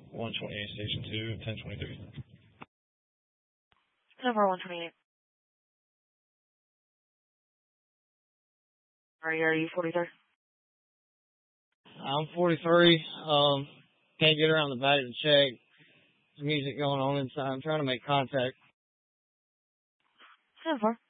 128, Station 2, 1023. Number 128. Are you 43? I'm 43. Can't get around the back to check. There's music going on inside. I'm trying to make contact. 10-4.